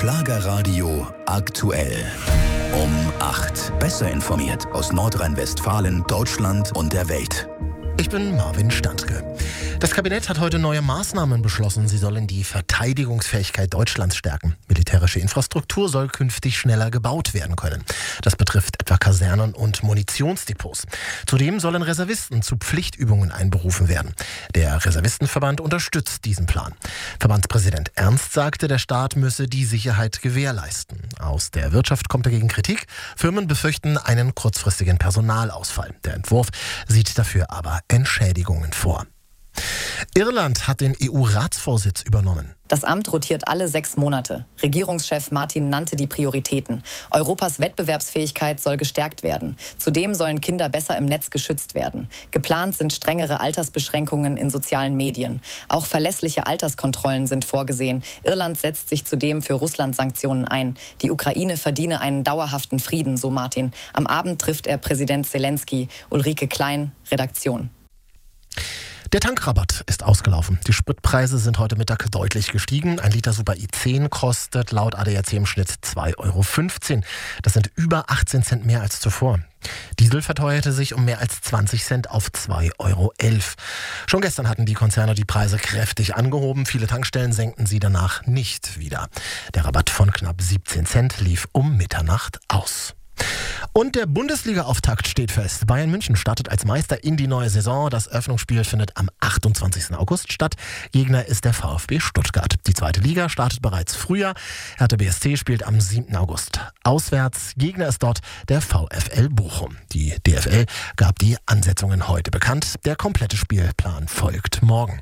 Schlagerradio aktuell. Um 8. Besser informiert aus Nordrhein-Westfalen, Deutschland und der Welt. Ich bin Marvin Standke. Das Kabinett hat heute neue Maßnahmen beschlossen. Sie sollen die Verteidigungsfähigkeit Deutschlands stärken. Militärische Infrastruktur soll künftig schneller gebaut werden können. Das betrifft etwa Kasernen und Munitionsdepots. Zudem sollen Reservisten zu Pflichtübungen einberufen werden. Der Reservistenverband unterstützt diesen Plan. Verbandspräsident Ernst sagte, der Staat müsse die Sicherheit gewährleisten. Aus der Wirtschaft kommt dagegen Kritik. Firmen befürchten einen kurzfristigen Personalausfall. Der Entwurf sieht dafür aber Entschädigungen vor. Irland hat den EU-Ratsvorsitz übernommen. Das Amt rotiert alle 6 Monate. Regierungschef Martin nannte die Prioritäten. Europas Wettbewerbsfähigkeit soll gestärkt werden. Zudem sollen Kinder besser im Netz geschützt werden. Geplant sind strengere Altersbeschränkungen in sozialen Medien. Auch verlässliche Alterskontrollen sind vorgesehen. Irland setzt sich zudem für Russland-Sanktionen ein. Die Ukraine verdiene einen dauerhaften Frieden, so Martin. Am Abend trifft er Präsident Zelensky. Ulrike Klein, Redaktion. Der Tankrabatt ist ausgelaufen. Die Spritpreise sind heute Mittag deutlich gestiegen. Ein Liter Super I10 kostet laut ADAC im Schnitt 2,15 €. Das sind über 18 Cent mehr als zuvor. Diesel verteuerte sich um mehr als 20 Cent auf 2,11 €. Schon gestern hatten die Konzerne die Preise kräftig angehoben. Viele Tankstellen senkten sie danach nicht wieder. Der Rabatt von knapp 17 Cent lief um Mitternacht aus. Und der Bundesliga-Auftakt steht fest. Bayern München startet als Meister in die neue Saison. Das Eröffnungsspiel findet am 28. August statt. Gegner ist der VfB Stuttgart. Die zweite Liga startet bereits früher. Hertha BSC spielt am 7. August auswärts. Gegner ist dort der VfL Bochum. Die DFL gab die Ansetzungen heute bekannt. Der komplette Spielplan folgt morgen.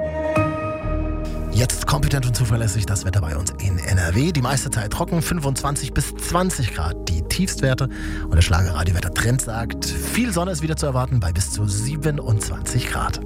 Jetzt kompetent und zuverlässig das Wetter bei uns in NRW. Die meiste Zeit trocken, 25 bis 20 Grad die Tiefstwerte. Und der Schlagerradio-Wetter-Trend sagt, viel Sonne ist wieder zu erwarten bei bis zu 27 Grad.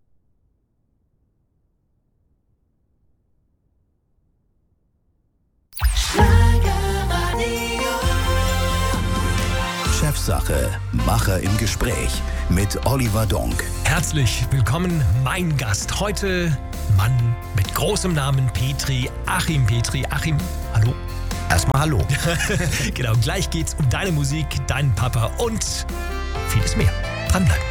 Chefsache, Macher im Gespräch mit Oliver Donk. Herzlich willkommen, mein Gast heute, Mann mit großem Namen Petri, Achim Petri. Achim, hallo. Erstmal hallo. Genau, gleich geht's um deine Musik, deinen Papa und vieles mehr. Dranbleiben.